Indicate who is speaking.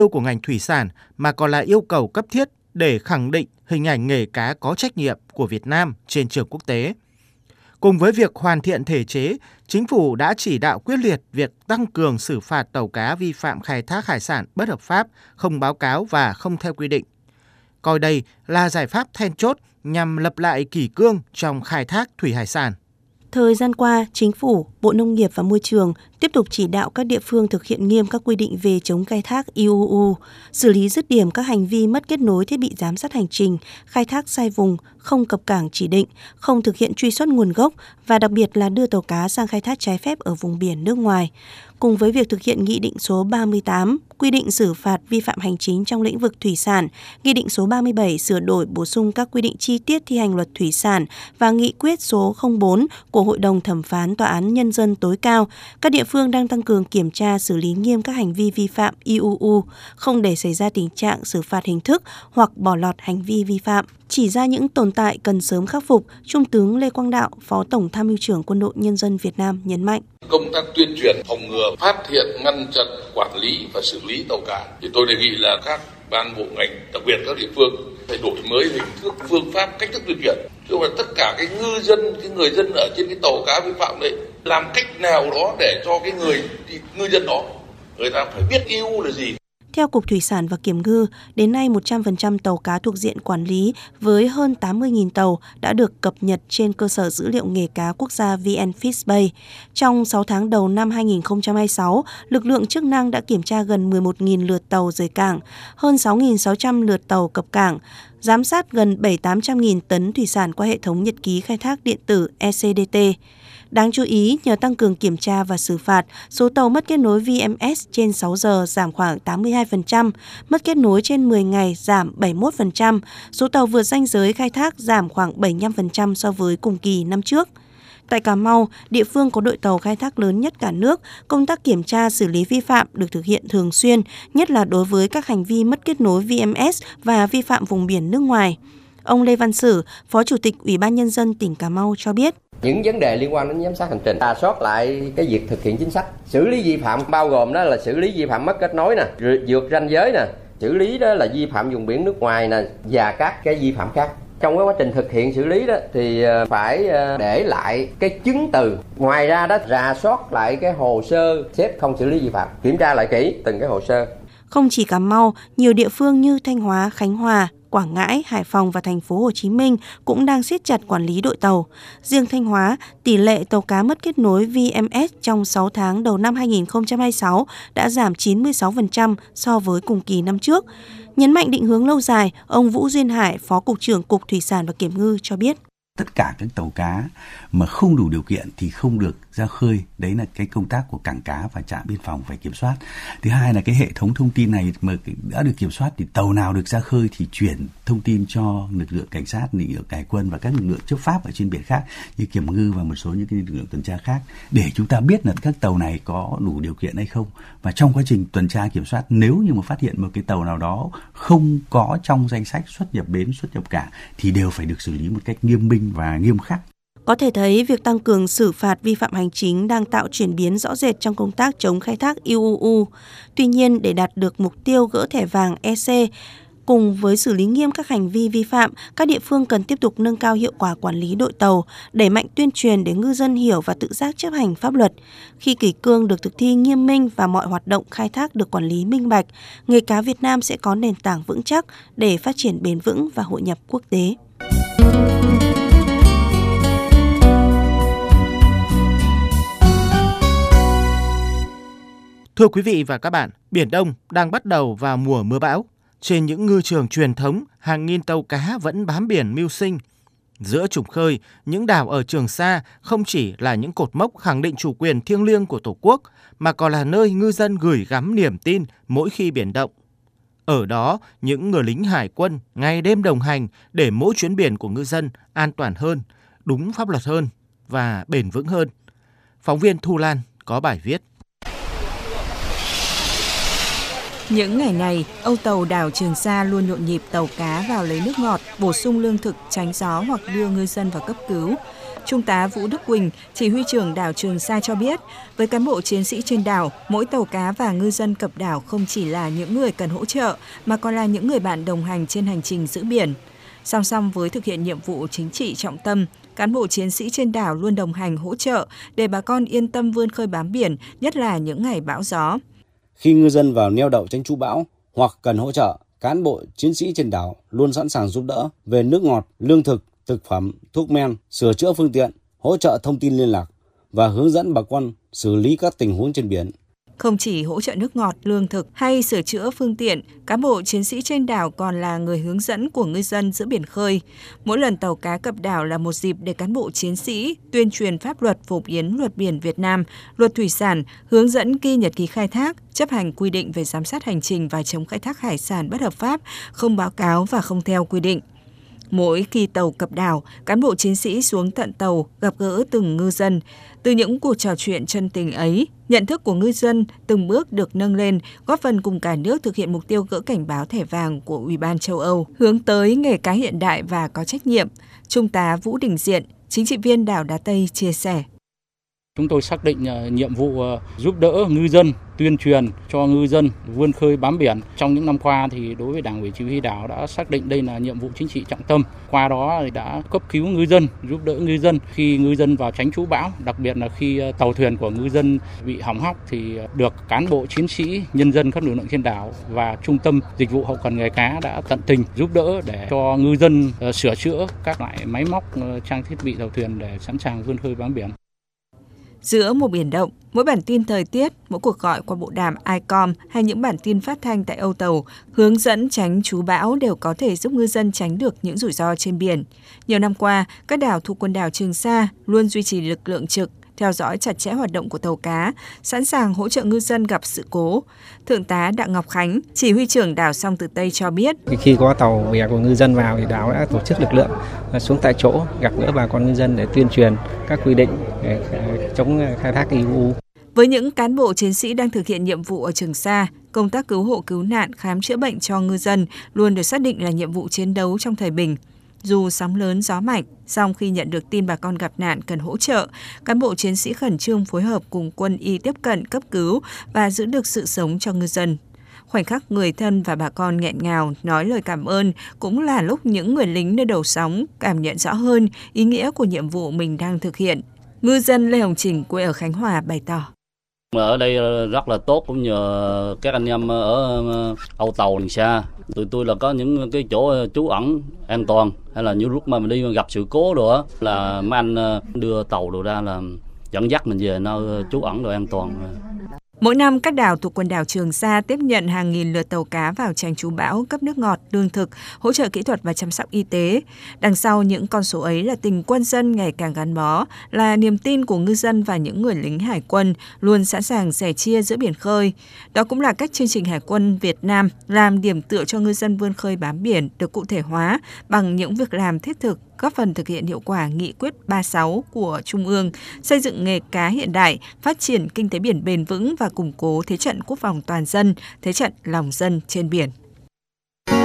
Speaker 1: của ngành thủy sản mà còn là yêu cầu cấp thiết để khẳng định hình ảnh nghề cá có trách nhiệm của Việt Nam trên trường quốc tế. Cùng với việc hoàn thiện thể chế, Chính phủ đã chỉ đạo quyết liệt việc tăng cường xử phạt tàu cá vi phạm khai thác hải sản bất hợp pháp, không báo cáo và không theo quy định. Coi đây là giải pháp then chốt nhằm lập lại kỷ cương trong khai thác thủy hải sản.
Speaker 2: Thời gian qua, Chính phủ, Bộ Nông nghiệp và Môi trường tiếp tục chỉ đạo các địa phương thực hiện nghiêm các quy định về chống khai thác IUU, xử lý dứt điểm các hành vi mất kết nối thiết bị giám sát hành trình, khai thác sai vùng, không cập cảng chỉ định, không thực hiện truy xuất nguồn gốc và đặc biệt là đưa tàu cá sang khai thác trái phép ở vùng biển nước ngoài. Cùng với việc thực hiện Nghị định số 38, quy định xử phạt vi phạm hành chính trong lĩnh vực thủy sản, Nghị định số 37 sửa đổi bổ sung các quy định chi tiết thi hành luật thủy sản và Nghị quyết số 04 của Hội đồng Thẩm phán Tòa án Nhân dân tối cao, các địa phương đang tăng cường kiểm tra xử lý nghiêm các hành vi vi phạm IUU, không để xảy ra tình trạng xử phạt hình thức hoặc bỏ lọt hành vi vi phạm. Chỉ ra những tồn tại cần sớm khắc phục, Trung tướng Lê Quang Đạo, Phó Tổng Tham mưu trưởng Quân đội Nhân dân Việt Nam nhấn mạnh.
Speaker 3: Công tác tuyên truyền, phòng ngừa, phát hiện, ngăn chặn, quản lý và xử lý tàu cá. Thì tôi đề nghị là các ban bộ ngành, đặc biệt các địa phương phải đổi mới hình thức, phương pháp, cách thức tuyên truyền. Chứ mà tất cả cái ngư dân, cái người dân ở trên cái tàu cá vi phạm đấy, làm cách nào đó để cho cái ngư dân đó, người ta phải biết IUU là gì.
Speaker 2: Theo Cục Thủy sản và Kiểm ngư, đến nay 100% tàu cá thuộc diện quản lý với hơn 80.000 tàu đã được cập nhật trên cơ sở dữ liệu nghề cá quốc gia VnFishBay. Trong 6 tháng đầu năm 2026, lực lượng chức năng đã kiểm tra gần 11.000 lượt tàu rời cảng, hơn 6.600 lượt tàu cập cảng, giám sát gần 700-800.000 tấn thủy sản qua hệ thống nhật ký khai thác điện tử ECDT. Đáng chú ý, nhờ tăng cường kiểm tra và xử phạt, số tàu mất kết nối VMS trên 6 giờ giảm khoảng 82%, mất kết nối trên 10 ngày giảm 71%, số tàu vượt ranh giới khai thác giảm khoảng 75% so với cùng kỳ năm trước. Tại Cà Mau, địa phương có đội tàu khai thác lớn nhất cả nước, công tác kiểm tra xử lý vi phạm được thực hiện thường xuyên, nhất là đối với các hành vi mất kết nối VMS và vi phạm vùng biển nước ngoài. Ông Lê Văn Sử, Phó Chủ tịch Ủy ban Nhân dân tỉnh Cà Mau cho biết.
Speaker 4: Những vấn đề liên quan đến giám sát hành trình, rà soát lại cái việc thực hiện chính sách, xử lý vi phạm bao gồm đó là xử lý vi phạm mất kết nối nè, vượt ranh giới nè, xử lý đó là vi phạm vùng biển nước ngoài nè và các cái vi phạm khác. Trong cái quá trình thực hiện xử lý đó thì phải để lại cái chứng từ. Ngoài ra đó rà soát lại cái hồ sơ xếp không xử lý vi phạm, kiểm tra lại kỹ từng cái hồ sơ.
Speaker 2: Không chỉ Cà Mau, nhiều địa phương như Thanh Hóa, Khánh Hòa, Quảng Ngãi, Hải Phòng và thành phố Hồ Chí Minh cũng đang siết chặt quản lý đội tàu. Riêng Thanh Hóa, tỷ lệ tàu cá mất kết nối VMS trong 6 tháng đầu năm 2026 đã giảm 96% so với cùng kỳ năm trước. Nhấn mạnh định hướng lâu dài, ông Vũ Duyên Hải, Phó Cục trưởng Cục Thủy sản và Kiểm ngư cho biết.
Speaker 5: Tất cả các tàu cá mà không đủ điều kiện thì không được ra khơi. Đấy là cái công tác của cảng cá và trạm biên phòng phải kiểm soát. Thứ hai là cái hệ thống thông tin này mà đã được kiểm soát thì tàu nào được ra khơi thì chuyển thông tin cho lực lượng cảnh sát, lực lượng hải quân và các lực lượng chấp pháp ở trên biển khác như Kiểm ngư và một số những cái lực lượng tuần tra khác để chúng ta biết là các tàu này có đủ điều kiện hay không. Và trong quá trình tuần tra kiểm soát, nếu như mà phát hiện một cái tàu nào đó không có trong danh sách xuất nhập bến, xuất nhập cảng thì đều phải được xử lý một cách nghiêm minh và nghiêm khắc.
Speaker 2: Có thể thấy việc tăng cường xử phạt vi phạm hành chính đang tạo chuyển biến rõ rệt trong công tác chống khai thác IUU. Tuy nhiên, để đạt được mục tiêu gỡ thẻ vàng EC, cùng với xử lý nghiêm các hành vi vi phạm, các địa phương cần tiếp tục nâng cao hiệu quả quản lý đội tàu, đẩy mạnh tuyên truyền để ngư dân hiểu và tự giác chấp hành pháp luật. Khi kỷ cương được thực thi nghiêm minh và mọi hoạt động khai thác được quản lý minh bạch, nghề cá Việt Nam sẽ có nền tảng vững chắc để phát triển bền vững và hội nhập quốc tế.
Speaker 1: Thưa quý vị và các bạn, Biển Đông đang bắt đầu vào mùa mưa bão. Trên những ngư trường truyền thống, hàng nghìn tàu cá vẫn bám biển mưu sinh. Giữa trùng khơi, những đảo ở Trường Sa không chỉ là những cột mốc khẳng định chủ quyền thiêng liêng của Tổ quốc, mà còn là nơi ngư dân gửi gắm niềm tin mỗi khi biển động. Ở đó, những người lính hải quân ngày đêm đồng hành để mỗi chuyến biển của ngư dân an toàn hơn, đúng pháp luật hơn và bền vững hơn. Phóng viên Thu Lan có bài viết.
Speaker 6: Những ngày này, âu tàu đảo Trường Sa luôn nhộn nhịp tàu cá vào lấy nước ngọt, bổ sung lương thực, tránh gió hoặc đưa ngư dân vào cấp cứu. Trung tá Vũ Đức Quỳnh, chỉ huy trưởng đảo Trường Sa cho biết, với cán bộ chiến sĩ trên đảo, mỗi tàu cá và ngư dân cập đảo không chỉ là những người cần hỗ trợ, mà còn là những người bạn đồng hành trên hành trình giữ biển. Song song với thực hiện nhiệm vụ chính trị trọng tâm, cán bộ chiến sĩ trên đảo luôn đồng hành hỗ trợ để bà con yên tâm vươn khơi bám biển, nhất là những ngày bão gió.
Speaker 7: Khi ngư dân vào neo đậu tránh trú bão hoặc cần hỗ trợ, cán bộ chiến sĩ trên đảo luôn sẵn sàng giúp đỡ về nước ngọt, lương thực, thực phẩm, thuốc men, sửa chữa phương tiện, hỗ trợ thông tin liên lạc và hướng dẫn bà con xử lý các tình huống trên biển.
Speaker 6: Không chỉ hỗ trợ nước ngọt, lương thực hay sửa chữa phương tiện, cán bộ chiến sĩ trên đảo còn là người hướng dẫn của ngư dân giữa biển khơi. Mỗi lần tàu cá cập đảo là một dịp để cán bộ chiến sĩ tuyên truyền pháp luật phổ biến luật biển Việt Nam, luật thủy sản, hướng dẫn ghi nhật ký khai thác, chấp hành quy định về giám sát hành trình và chống khai thác hải sản bất hợp pháp, không báo cáo và không theo quy định. Mỗi khi tàu cập đảo, cán bộ chiến sĩ xuống tận tàu gặp gỡ từng ngư dân. Từ những cuộc trò chuyện chân tình ấy, nhận thức của ngư dân từng bước được nâng lên, góp phần cùng cả nước thực hiện mục tiêu gỡ cảnh báo thẻ vàng của Ủy ban châu Âu, hướng tới nghề cá hiện đại và có trách nhiệm. Trung tá Vũ Đình Diện, chính trị viên đảo Đá Tây chia sẻ.
Speaker 8: Chúng tôi xác định nhiệm vụ giúp đỡ ngư dân, tuyên truyền cho ngư dân vươn khơi bám biển. Trong những năm qua thì đối với Đảng ủy Chỉ huy đảo đã xác định đây là nhiệm vụ chính trị trọng tâm. Qua đó thì đã cấp cứu ngư dân, giúp đỡ ngư dân khi ngư dân vào tránh trú bão, đặc biệt là khi tàu thuyền của ngư dân bị hỏng hóc thì được cán bộ chiến sĩ, nhân dân các lực lượng trên đảo và Trung tâm Dịch vụ Hậu cần nghề cá đã tận tình giúp đỡ để cho ngư dân sửa chữa các loại máy móc, trang thiết bị tàu thuyền để sẵn sàng vươn khơi bám biển.
Speaker 6: Giữa một biển động, mỗi bản tin thời tiết, mỗi cuộc gọi qua bộ đàm ICOM hay những bản tin phát thanh tại Âu Tàu hướng dẫn tránh trú bão đều có thể giúp ngư dân tránh được những rủi ro trên biển. Nhiều năm qua, các đảo thuộc quần đảo Trường Sa luôn duy trì lực lượng trực, theo dõi chặt chẽ hoạt động của tàu cá, sẵn sàng hỗ trợ ngư dân gặp sự cố. Thượng tá Đặng Ngọc Khánh, chỉ huy trưởng đảo Song Tử Tây cho biết.
Speaker 9: Khi có tàu bè của ngư dân vào thì đảo đã tổ chức lực lượng xuống tại chỗ gặp gỡ bà con ngư dân để tuyên truyền các quy định chống khai thác IUU.
Speaker 6: Với những cán bộ chiến sĩ đang thực hiện nhiệm vụ ở Trường Sa, công tác cứu hộ cứu nạn, khám chữa bệnh cho ngư dân luôn được xác định là nhiệm vụ chiến đấu trong thời bình. Dù sóng lớn gió mạnh, song khi nhận được tin bà con gặp nạn cần hỗ trợ, cán bộ chiến sĩ khẩn trương phối hợp cùng quân y tiếp cận cấp cứu và giữ được sự sống cho ngư dân. Khoảnh khắc người thân và bà con nghẹn ngào nói lời cảm ơn cũng là lúc những người lính nơi đầu sóng cảm nhận rõ hơn ý nghĩa của nhiệm vụ mình đang thực hiện. Ngư dân Lê Hồng Trình quê ở Khánh Hòa bày tỏ.
Speaker 10: Ở đây rất là tốt, cũng nhờ các anh em ở Âu Tàu Trường Sa. Tụi tôi là có những cái chỗ trú ẩn an toàn, hay là như lúc mà mình đi gặp sự cố rồi á là mấy anh đưa tàu đồ ra là dẫn dắt mình về nơi trú ẩn rồi an toàn.
Speaker 6: Mỗi năm, các đảo thuộc quần đảo Trường Sa tiếp nhận hàng nghìn lượt tàu cá vào tránh trú bão, cấp nước ngọt, lương thực, hỗ trợ kỹ thuật và chăm sóc y tế. Đằng sau những con số ấy là tình quân dân ngày càng gắn bó, là niềm tin của ngư dân và những người lính hải quân luôn sẵn sàng sẻ chia giữa biển khơi. Đó cũng là cách chương trình Hải quân Việt Nam làm điểm tựa cho ngư dân vươn khơi bám biển được cụ thể hóa bằng những việc làm thiết thực, góp phần thực hiện hiệu quả nghị quyết 36 của Trung ương, xây dựng nghề cá hiện đại, phát triển kinh tế biển bền vững và củng cố thế trận quốc phòng toàn dân, thế trận lòng dân trên biển.